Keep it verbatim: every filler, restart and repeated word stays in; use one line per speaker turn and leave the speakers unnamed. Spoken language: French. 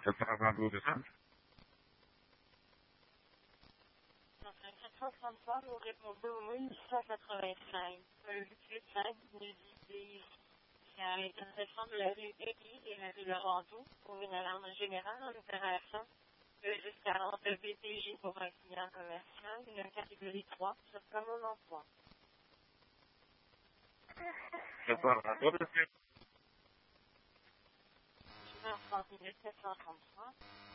sept cent vingt-douze de ça.
quatre cent trente-trois, vous répondez au mille cent quatre-vingt-cinq. huit cinq, c'est à l'intersection de la rue Église et la rue Laurento pour une alarme générale en opération. Le dix quarante B P J pour un client commercial, une catégorie trois, sur commande emploi.
sept cent vingt-trois de ça.
trente minutes, sept cent trente-trois.